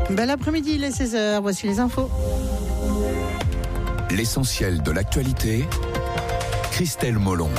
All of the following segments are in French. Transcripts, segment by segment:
Bel après-midi, il est 16h, voici les infos. L'essentiel de l'actualité, Christelle Molon.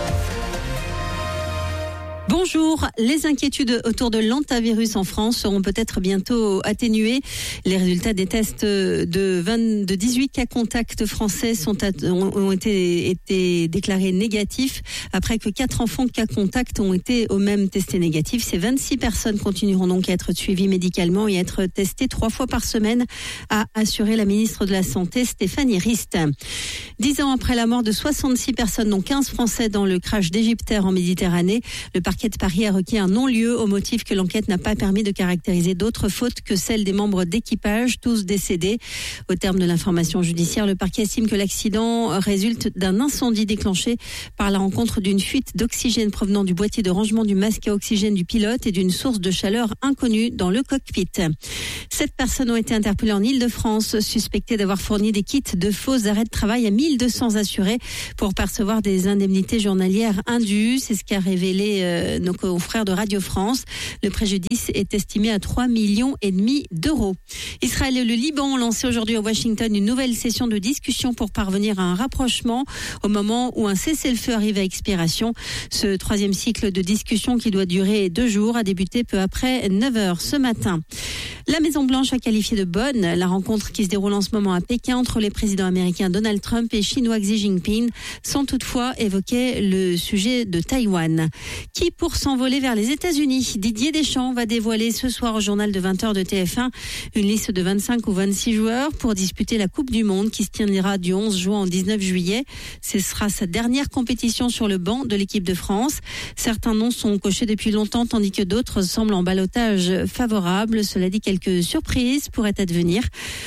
Bonjour, les inquiétudes autour de l'hantavirus en France seront peut-être bientôt atténuées. Les résultats des tests de 18 cas contacts français ont été déclarés négatifs après que 4 enfants cas contacts ont été eux-mêmes testés négatifs. Ces 26 personnes continueront donc à être suivies médicalement et à être testées 3 fois par semaine, a assuré la ministre de la Santé Stéphanie Rist. 10 ans après la mort de 66 personnes, dont 15 Français dans le crash d'Égyptaire en Méditerranée, le parquet de Paris a requis un non-lieu au motif que l'enquête n'a pas permis de caractériser d'autres fautes que celles des membres d'équipage, tous décédés. Au terme de l'information judiciaire, le parquet estime que l'accident résulte d'un incendie déclenché par la rencontre d'une fuite d'oxygène provenant du boîtier de rangement du masque à oxygène du pilote et d'une source de chaleur inconnue dans le cockpit. 7 personnes ont été interpellées en Île-de-France, suspectées d'avoir fourni des kits de faux arrêts de travail à 1200 assurés pour percevoir des indemnités journalières indues. C'est ce qu'a révélé nos confrères de Radio France. Le préjudice est estimé à 3,5 millions d'euros. Israël et le Liban ont lancé aujourd'hui à Washington une nouvelle session de discussion pour parvenir à un rapprochement au moment où un cessez-le-feu arrive à expiration. Ce 3e cycle de discussion qui doit durer 2 jours a débuté peu après 9h ce matin. La Maison-Blanche a qualifié de bonne la rencontre qui se déroule en ce moment à Pékin entre les présidents américains Donald Trump et chinois Xi Jinping, sans toutefois évoquer le sujet de Taïwan. Qui pour s'envoler vers les États-Unis? Didier Deschamps va dévoiler ce soir au journal de 20h de TF1 une liste de 25 ou 26 joueurs pour disputer la Coupe du Monde qui se tiendra du 11 juin au 19 juillet. Ce sera sa dernière compétition sur le banc de l'équipe de France. Certains noms sont cochés depuis longtemps tandis que d'autres semblent en ballottage favorable. Cela dit, quelques surprises pourraient advenir.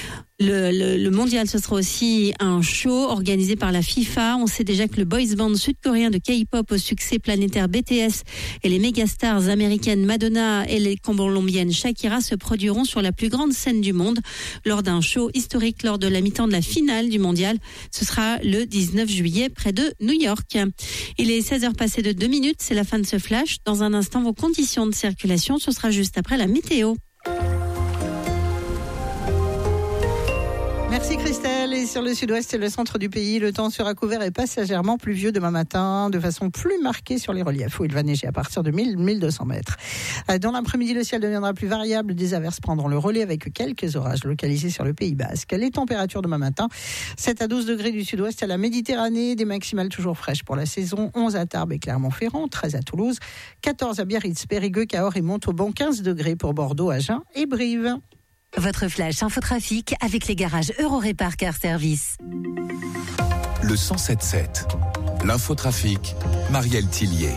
Le mondial, ce sera aussi un show organisé par la FIFA. On sait déjà que le boys band sud-coréen de K-pop au succès planétaire BTS et les mégastars américaines Madonna et les colombiennes Shakira se produiront sur la plus grande scène du monde lors d'un show historique lors de la mi-temps de la finale du mondial. Ce sera le 19 juillet près de New York. Il est 16h passé de 2 minutes. C'est la fin de ce flash. Dans un instant, vos conditions de circulation, ce sera juste après la météo. Merci Christelle. Et sur le sud-ouest et le centre du pays, le temps sera couvert et passagèrement pluvieux demain matin, de façon plus marquée sur les reliefs où il va neiger à partir de 1000-1200 mètres. Dans l'après-midi, le ciel deviendra plus variable. Des averses prendront le relais avec quelques orages localisés sur le Pays Basque. Les températures demain matin, 7 à 12 degrés du sud-ouest à la Méditerranée, des maximales toujours fraîches pour la saison. 11 à Tarbes et Clermont-Ferrand, 13 à Toulouse, 14 à Biarritz, Périgueux, Cahors et Montauban, 15 degrés pour Bordeaux, Agen et Brive. Votre flash infotrafic avec les garages Eurorépar Car Service. Le 107.7. L'infotrafic, Marielle Tillier.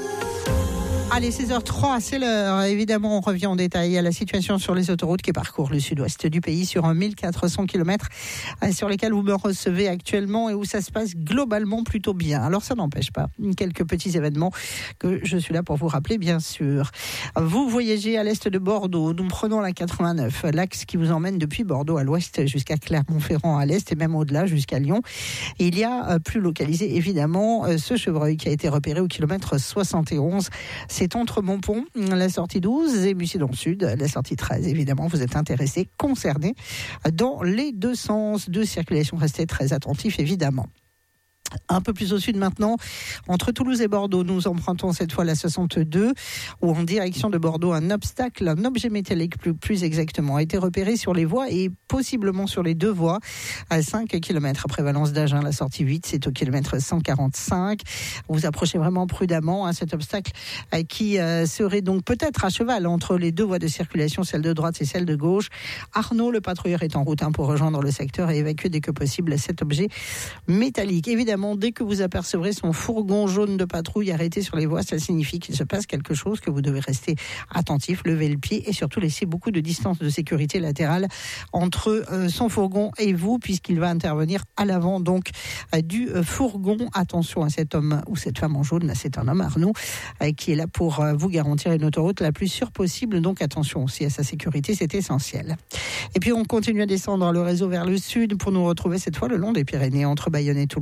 Allez, 16h03, c'est l'heure. Évidemment, on revient en détail à la situation sur les autoroutes qui parcourent le sud-ouest du pays sur 1400 km sur lesquels vous me recevez actuellement et où ça se passe globalement plutôt bien. Alors, ça n'empêche pas quelques petits événements que je suis là pour vous rappeler, bien sûr. Vous voyagez à l'est de Bordeaux. Nous prenons la 89, l'axe qui vous emmène depuis Bordeaux à l'ouest jusqu'à Clermont-Ferrand à l'est et même au-delà jusqu'à Lyon. Et il y a plus localisé, évidemment, ce chevreuil qui a été repéré au kilomètre 71. C'est entre Montpont, la sortie 12 et Mucidon Sud, la sortie 13. Évidemment, vous êtes intéressés, concernés dans les deux sens de circulation. Restez très attentifs, évidemment. Un peu plus au sud maintenant, entre Toulouse et Bordeaux, nous empruntons cette fois la 62, où en direction de Bordeaux, un obstacle, un objet métallique plus exactement, a été repéré sur les voies et possiblement sur les 2 voies, à 5 km après Valence d'Agen, la sortie 8, c'est au kilomètre 145. Vous approchez vraiment prudemment, cet obstacle qui serait donc peut-être à cheval entre les 2 voies de circulation, celle de droite et celle de gauche. Arnaud, le patrouilleur, est en route pour rejoindre le secteur et évacuer dès que possible cet objet métallique. Évidemment, dès que vous apercevrez son fourgon jaune de patrouille arrêté sur les voies, ça signifie qu'il se passe quelque chose, que vous devez rester attentif, lever le pied et surtout laisser beaucoup de distance de sécurité latérale entre son fourgon et vous, puisqu'il va intervenir à l'avant donc du fourgon. Attention à cet homme ou cette femme en jaune, c'est un homme, Arnaud, qui est là pour vous garantir une autoroute la plus sûre possible, donc attention aussi à sa sécurité, c'est essentiel. Et puis on continue à descendre le réseau vers le sud pour nous retrouver cette fois le long des Pyrénées, entre Bayonne et Toulouse.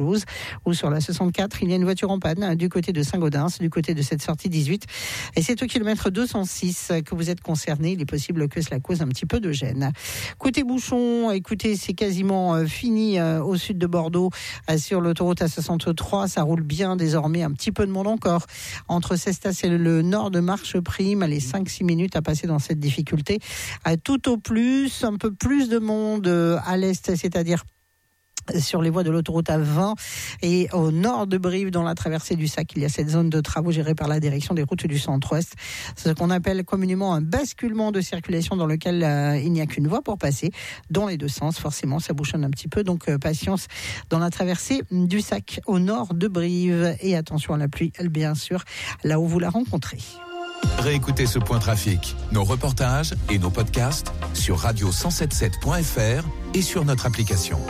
ou sur la 64, il y a une voiture en panne du côté de Saint-Gaudens, du côté de cette sortie 18. Et c'est au kilomètre 206 que vous êtes concerné. Il est possible que cela cause un petit peu de gêne. Côté bouchon, écoutez, c'est quasiment fini au sud de Bordeaux sur l'autoroute A63. Ça roule bien désormais, un petit peu de monde encore entre Cestas et le nord de Marcheprime. Les 5-6 minutes à passer dans cette difficulté. Tout au plus, un peu plus de monde à l'est, c'est-à-dire sur les voies de l'autoroute A20 et au nord de Brive, dans la traversée du Sac, il y a cette zone de travaux gérée par la direction des routes du centre-ouest. C'est ce qu'on appelle communément un basculement de circulation dans lequel il n'y a qu'une voie pour passer, dans les deux sens. Forcément, ça bouchonne un petit peu, donc patience dans la traversée du Sac au nord de Brive. Et attention à la pluie, bien sûr, là où vous la rencontrez. Réécoutez ce point trafic, nos reportages et nos podcasts sur radio177.fr et sur notre application.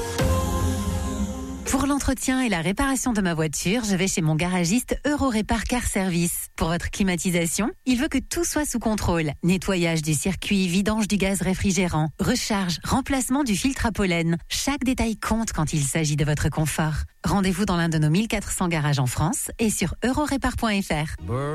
Pour l'entretien et la réparation de ma voiture, je vais chez mon garagiste Eurorépar Car Service. Pour votre climatisation, il veut que tout soit sous contrôle. Nettoyage du circuit, vidange du gaz réfrigérant, recharge, remplacement du filtre à pollen. Chaque détail compte quand il s'agit de votre confort. Rendez-vous dans l'un de nos 1400 garages en France et sur eurorépar.fr.